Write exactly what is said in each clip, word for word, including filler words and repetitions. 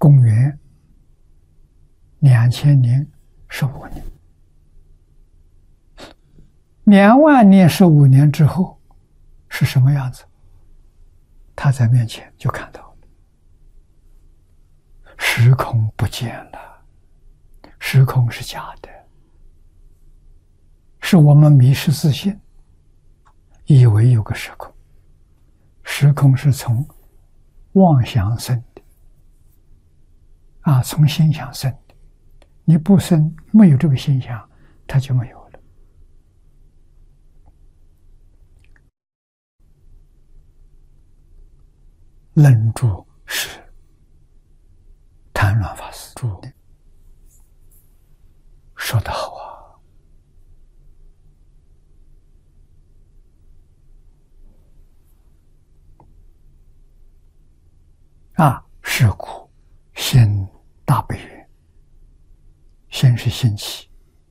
公元两千零十五年，两万年十五年之后是什么样子？他在面前就看到了，时空不见了，时空是假的，是我们迷失自信，以为有个时空，时空是从妄想生的，啊，从心想生的。你不生，没有这个心想，它就没有了。楞住是谭鸾法师注的，说得好啊！啊，是故心大悲愿，心是心起，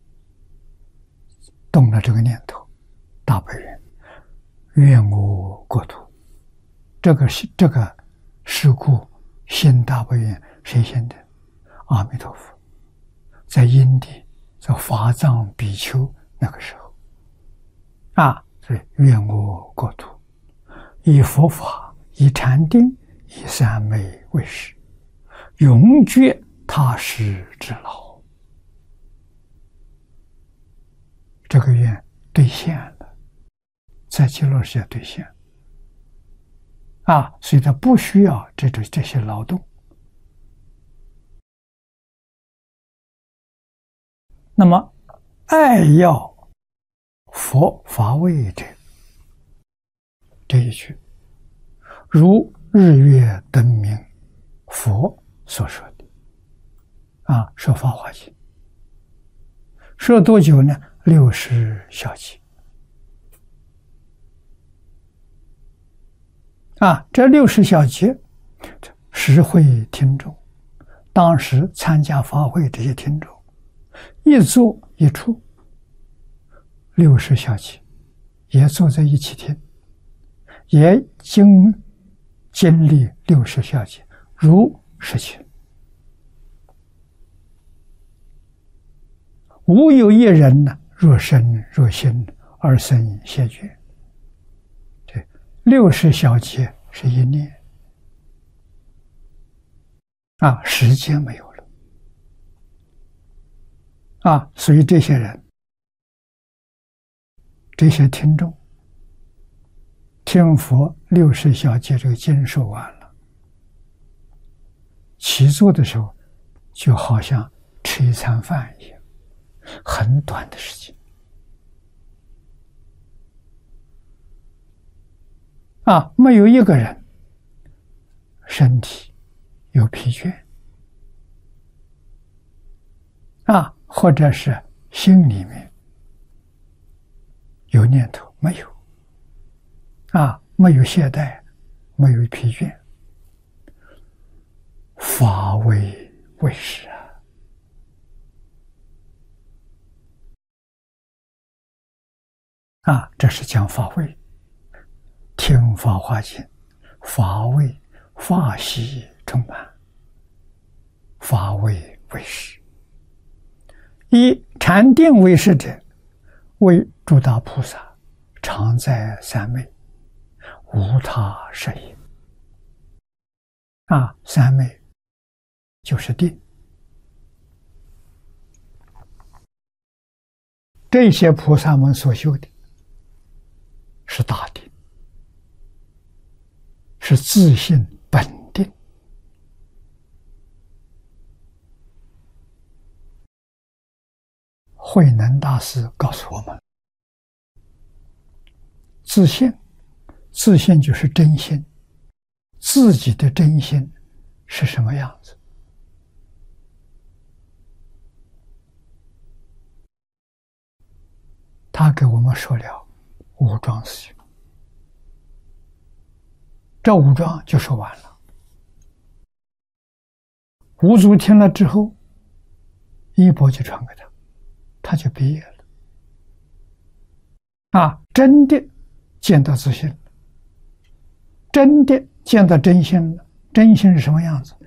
动了这个念头，大悲愿，愿我国土。这个是这个是故心大悲愿谁先的？阿弥陀佛，在因地，在法藏比丘那个时候啊，所以愿我国土以佛法，以禅定，以三昧为师，永绝他施之劳。这个愿兑现了，在极乐世界兑现啊，所以他不需要这种这些劳动。那么爱要佛法位者，这一句如日月灯明佛所说的啊，说法华经说多久呢？六十小节啊，这六十小节实会听众，当时参加法会这些听众一坐一处，六十小节也坐在一起听，也经经历六十小节如实情，无有一人呢，若身若心而生谢绝。这六十小节是一念啊，时间没有了啊，所以这些人，这些听众听佛六十小节这个经受完了，起坐的时候就好像吃一餐饭一样，很短的时间啊，没有一个人身体有疲倦啊，或者是心里面有念头，没有啊，没有懈怠，没有疲倦，法为为师啊。啊，这是讲法位，听法华经，法位法喜充满，法位为师。以禅定为师者，为诸大菩萨常在三昧，无他摄也。啊，三昧就是定。这些菩萨们所修的是大定，是自性本定。慧能大师告诉我们，自性，自性就是真心，自己的真心是什么样子？他给我们说了五桩事情，这五桩就说完了。五祖听了之后，衣钵就传给他，他就毕业了。啊，真的见到自信了，真的见到真心了。真心是什么样子？